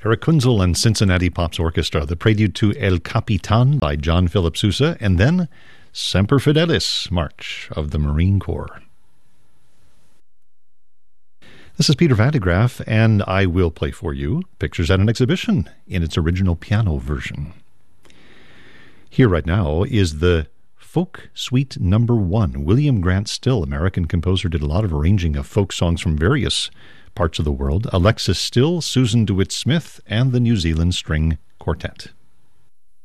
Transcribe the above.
Eric Kunzel and Cincinnati Pops Orchestra, the prelude to El Capitan by John Philip Sousa, and then Semper Fidelis, March of the Marine Corps. This is Peter Van de Graaff, and I will play for you Pictures at an Exhibition in its original piano version. Here right now is the Folk Suite No. 1. William Grant Still, American composer, did a lot of arranging of folk songs from various parts of the world. Alexis Still, Susan DeWitt Smith, and the New Zealand String Quartet.